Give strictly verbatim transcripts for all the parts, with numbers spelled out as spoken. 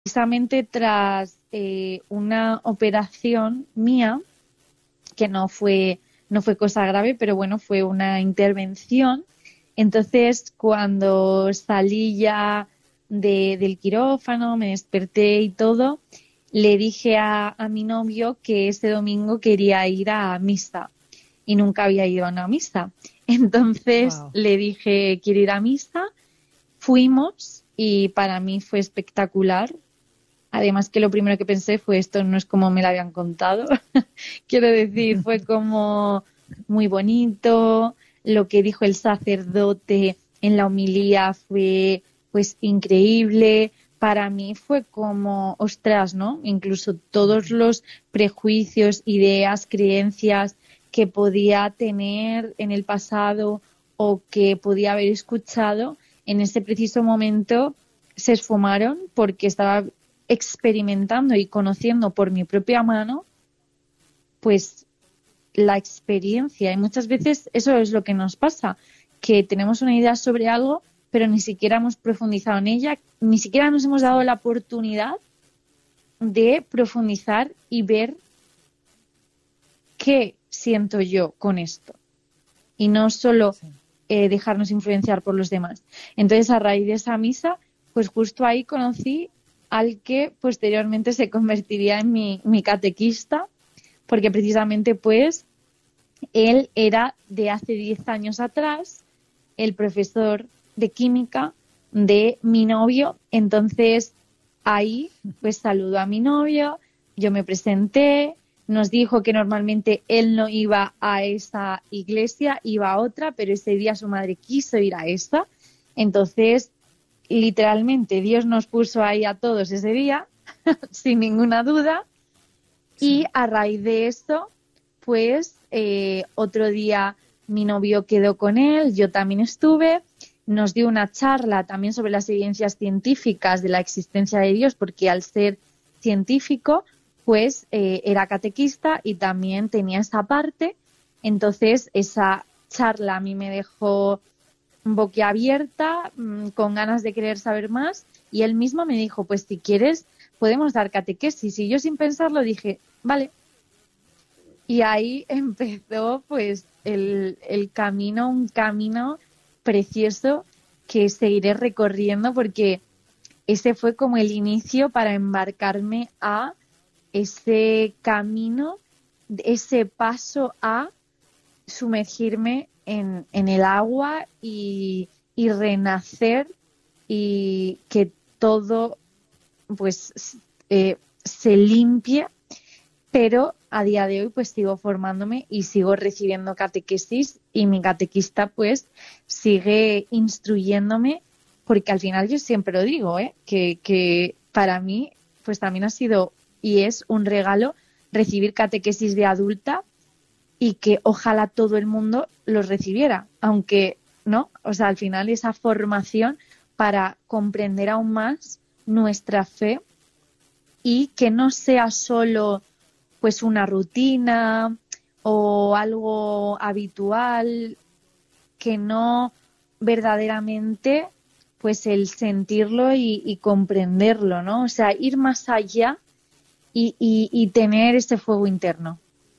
precisamente tras eh, una operación mía, que no fue, no fue cosa grave, pero bueno, fue una intervención. Entonces, cuando salí ya de, del quirófano, me desperté y todo, le dije a, a mi novio que ese domingo quería ir a misa y nunca había ido a una misa. Entonces Wow. le dije, quiero ir a misa, fuimos y para mí fue espectacular. Además que lo primero que pensé fue, esto no es como me lo habían contado. Quiero decir, fue como muy bonito. Lo que dijo el sacerdote en la homilía fue pues increíble. Para mí fue como, ostras, ¿no? Incluso todos los prejuicios, ideas, creencias que podía tener en el pasado o que podía haber escuchado, en ese preciso momento se esfumaron porque estaba experimentando y conociendo por mi propia mano, pues la experiencia. Y muchas veces eso es lo que nos pasa, que tenemos una idea sobre algo, pero ni siquiera hemos profundizado en ella, ni siquiera nos hemos dado la oportunidad de profundizar y ver qué siento yo con esto. Y no solo eh, dejarnos influenciar por los demás. Entonces, a raíz de esa misa, pues justo ahí conocí al que posteriormente se convertiría en mi, mi catequista, porque precisamente pues él era de hace diez años atrás el profesor de química de mi novio. Entonces ahí pues saludó a mi novio, yo me presenté, nos dijo que normalmente él no iba a esa iglesia, iba a otra, pero ese día su madre quiso ir a esa. Entonces literalmente Dios nos puso ahí a todos ese día, sin ninguna duda, y a raíz de eso, pues eh, otro día mi novio quedó con él, yo también estuve, nos dio una charla también sobre las evidencias científicas de la existencia de Dios, porque al ser científico, pues eh, era catequista y también tenía esa parte. Entonces esa charla a mí me dejó boquiabierta, con ganas de querer saber más, y él mismo me dijo, pues si quieres podemos dar catequesis, y yo sin pensarlo dije, vale. Y ahí empezó pues el, el camino, un camino precioso que seguiré recorriendo, porque ese fue como el inicio para embarcarme a ese camino, ese paso a sumergirme en, en el agua y, y renacer, y que todo pues eh, se limpie. Pero a día de hoy pues sigo formándome y sigo recibiendo catequesis, y mi catequista pues sigue instruyéndome, porque al final yo siempre lo digo, ¿eh? que, que para mí pues también ha sido y es un regalo recibir catequesis de adulta, y que ojalá todo el mundo los recibiera, aunque no, o sea, al final esa formación para comprender aún más nuestra fe, y que no sea solo pues una rutina o algo habitual, que no verdaderamente pues el sentirlo y, y comprenderlo, ¿no? O sea, ir más allá y, y, y tener ese fuego interno.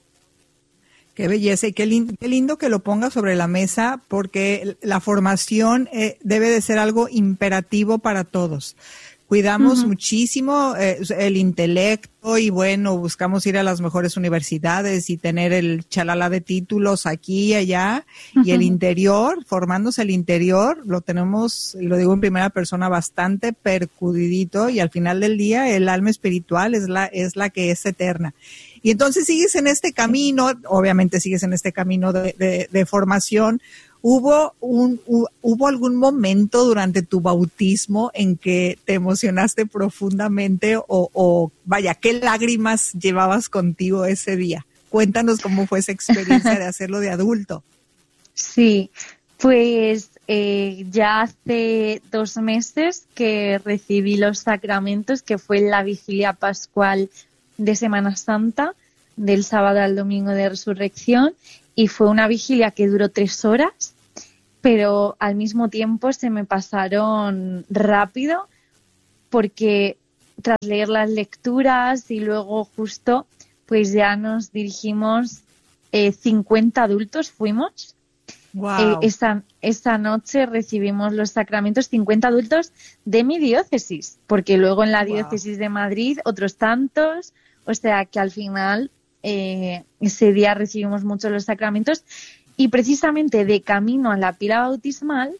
Qué belleza y qué lindo, qué lindo que lo ponga sobre la mesa, porque la formación eh, debe de ser algo imperativo para todos. Cuidamos uh-huh. muchísimo eh, el intelecto y bueno, buscamos ir a las mejores universidades y tener el chalala de títulos aquí y allá. Uh-huh. Y el interior, formándose el interior, lo tenemos, lo digo en primera persona, bastante percudidito, y al final del día el alma espiritual es la, es la que es eterna. Y entonces sigues en este camino, obviamente sigues en este camino de, de, de formación. ¿Hubo un, hubo algún momento durante tu bautismo en que te emocionaste profundamente o, o vaya, qué lágrimas llevabas contigo ese día? Cuéntanos cómo fue esa experiencia de hacerlo de adulto. Sí, pues eh, ya hace dos meses que recibí los sacramentos, que fue la vigilia pascual de Semana Santa, del sábado al domingo de Resurrección, y fue una vigilia que duró tres horas, pero al mismo tiempo se me pasaron rápido, porque tras leer las lecturas y luego justo pues ya nos dirigimos, eh, cincuenta adultos fuimos. Wow. Eh, esa, esa noche recibimos los sacramentos, cincuenta adultos de mi diócesis, porque luego en la Wow. diócesis de Madrid otros tantos, o sea que al final eh, ese día recibimos muchos los sacramentos y precisamente de camino a la pila bautismal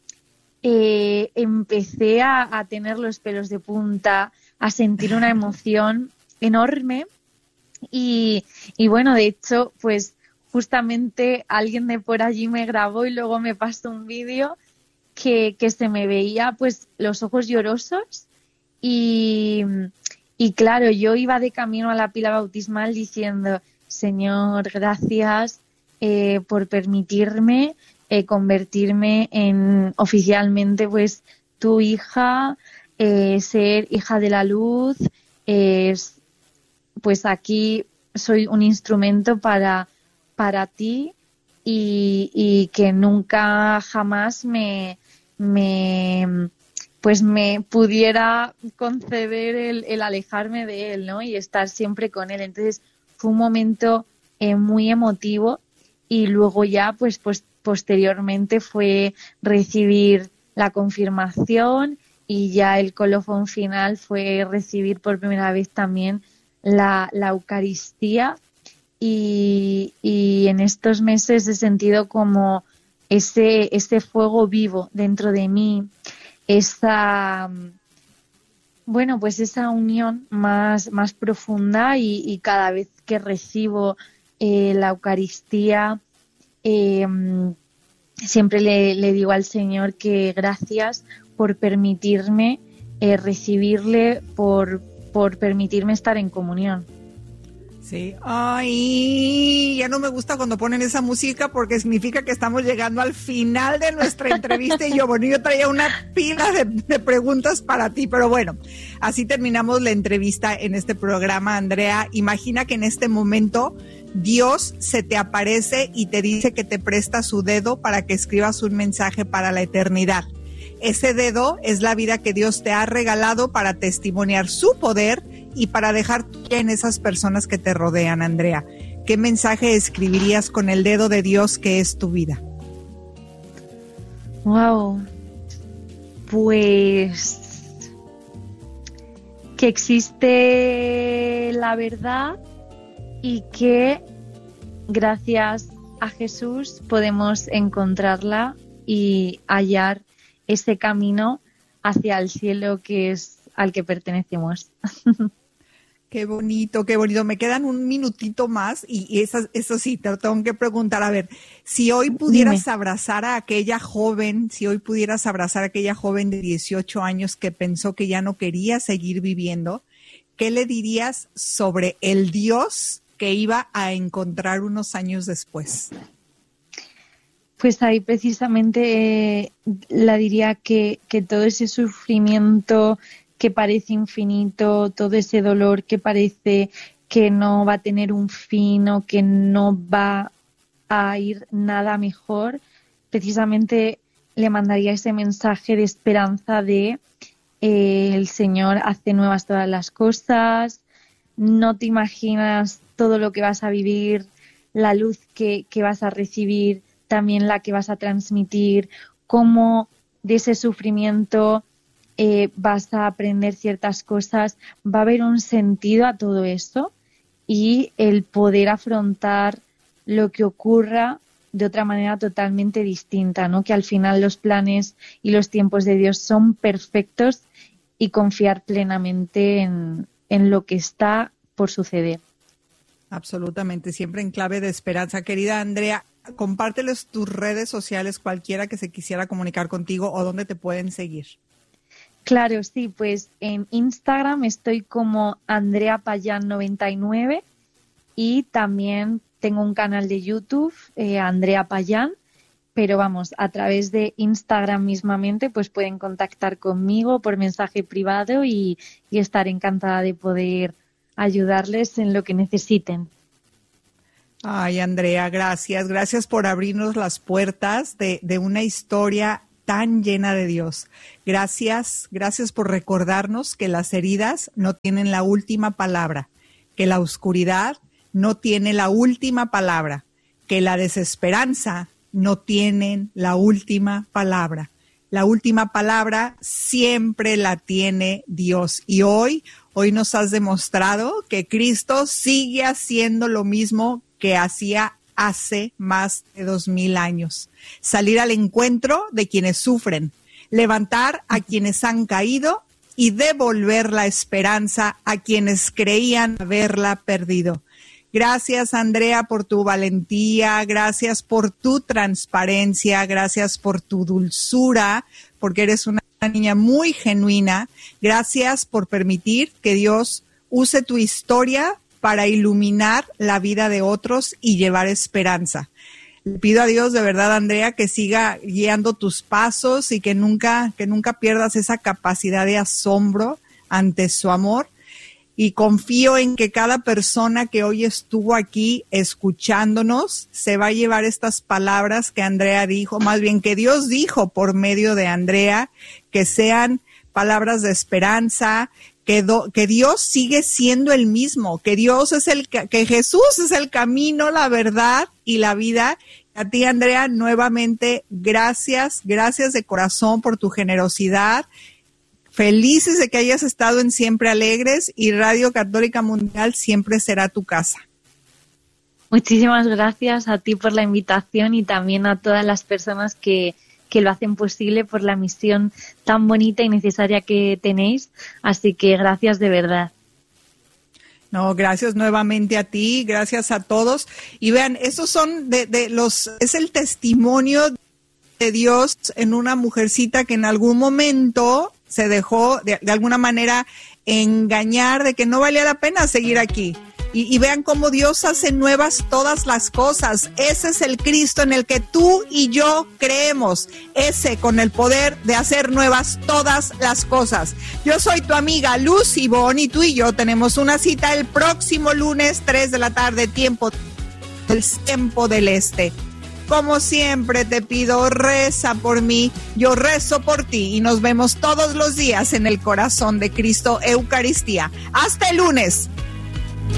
eh, empecé a, a tener los pelos de punta, a sentir una emoción enorme y, y bueno, de hecho, pues justamente alguien de por allí me grabó y luego me pasó un vídeo que, que se me veía pues los ojos llorosos y, y claro, yo iba de camino a la pila bautismal diciendo, Señor, gracias eh, por permitirme eh, convertirme en oficialmente pues tu hija, eh, ser hija de la luz, eh, pues aquí soy un instrumento para para ti y, y que nunca jamás me, me pues me pudiera conceder el, el alejarme de él, ¿no? Y estar siempre con él. Entonces fue un momento eh, muy emotivo y luego ya pues, pues posteriormente fue recibir la confirmación y ya el colofón final fue recibir por primera vez también la, la Eucaristía. Y, y en estos meses he sentido como ese, ese fuego vivo dentro de mí, esa, bueno, pues esa unión más, más profunda y, y cada vez que recibo eh, la Eucaristía, eh, siempre le, le digo al Señor que gracias por permitirme eh, recibirle, por, por permitirme estar en comunión. Sí, ay, ya no me gusta cuando ponen esa música porque significa que estamos llegando al final de nuestra entrevista y yo, bueno, yo traía una pila de, de preguntas para ti, pero bueno, así terminamos la entrevista en este programa, Andrea. Imagina que en este momento Dios se te aparece y te dice que te presta su dedo para que escribas un mensaje para la eternidad. Ese dedo es la vida que Dios te ha regalado para testimoniar su poder y para dejar en esas personas que te rodean, Andrea. ¿Qué mensaje escribirías con el dedo de Dios que es tu vida? Wow, pues que existe la verdad y que gracias a Jesús podemos encontrarla y hallar ese camino hacia el cielo que es al que pertenecemos. Qué bonito, qué bonito. Me quedan un minutito más y, y eso, eso sí, te tengo que preguntar. A ver, si hoy pudieras Dime. abrazar a aquella joven, si hoy pudieras abrazar a aquella joven de dieciocho años que pensó que ya no quería seguir viviendo, ¿qué le dirías sobre el Dios que iba a encontrar unos años después? Pues ahí precisamente eh, la diría que, que todo ese sufrimiento que parece infinito, todo ese dolor que parece que no va a tener un fin o que no va a ir nada mejor, precisamente le mandaría ese mensaje de esperanza de eh, el Señor hace nuevas todas las cosas, no te imaginas todo lo que vas a vivir, la luz que, que vas a recibir, también la que vas a transmitir, cómo de ese sufrimiento Eh, vas a aprender ciertas cosas, va a haber un sentido a todo esto y el poder afrontar lo que ocurra de otra manera totalmente distinta, ¿no? Que al final los planes y los tiempos de Dios son perfectos y confiar plenamente en, en lo que está por suceder. Absolutamente, siempre en clave de esperanza. Querida Andrea, compárteles tus redes sociales, cualquiera que se quisiera comunicar contigo o dónde te pueden seguir. Claro, sí, pues en Instagram estoy como Andrea Payán noventa y nueve y también tengo un canal de YouTube, eh, Andrea Payán, pero vamos, a través de Instagram mismamente pues pueden contactar conmigo por mensaje privado y, y estar encantada de poder ayudarles en lo que necesiten. Ay, Andrea, gracias, gracias por abrirnos las puertas de, de una historia tan llena de Dios. Gracias, gracias por recordarnos que las heridas no tienen la última palabra, que la oscuridad no tiene la última palabra, que la desesperanza no tiene la última palabra. La última palabra siempre la tiene Dios. Y hoy, hoy nos has demostrado que Cristo sigue haciendo lo mismo que hacía hace más de dos mil años. Salir al encuentro de quienes sufren, levantar a quienes han caído y devolver la esperanza a quienes creían haberla perdido. Gracias, Andrea, por tu valentía, gracias por tu transparencia, gracias por tu dulzura, porque eres una niña muy genuina. Gracias por permitir que Dios use tu historia para iluminar la vida de otros y llevar esperanza. Le pido a Dios de verdad, Andrea, que siga guiando tus pasos y que nunca, que nunca pierdas esa capacidad de asombro ante su amor. Y confío en que cada persona que hoy estuvo aquí escuchándonos se va a llevar estas palabras que Andrea dijo, más bien que Dios dijo por medio de Andrea, que sean palabras de esperanza, que, do, que Dios sigue siendo el mismo, que Dios es el, que Jesús es el camino, la verdad y la vida. A ti, Andrea, nuevamente, gracias, gracias de corazón por tu generosidad. Felices de que hayas estado en Siempre Alegres y Radio Católica Mundial siempre será tu casa. Muchísimas gracias a ti por la invitación y también a todas las personas que, que lo hacen posible por la misión tan bonita y necesaria que tenéis. Así que gracias de verdad. No, gracias nuevamente a ti, gracias a todos. Y vean, esos son de, de los, es el testimonio de Dios en una mujercita que en algún momento se dejó de, de alguna manera engañar de que no valía la pena seguir aquí. Y, y vean cómo Dios hace nuevas todas las cosas. Ese es el Cristo en el que tú y yo creemos. Ese con el poder de hacer nuevas todas las cosas. Yo soy tu amiga Lucy Bon y tú y yo tenemos una cita el próximo lunes, tres de la tarde, tiempo del tiempo del este. Como siempre te pido, reza por mí, yo rezo por ti y nos vemos todos los días en el corazón de Cristo Eucaristía. Hasta el lunes.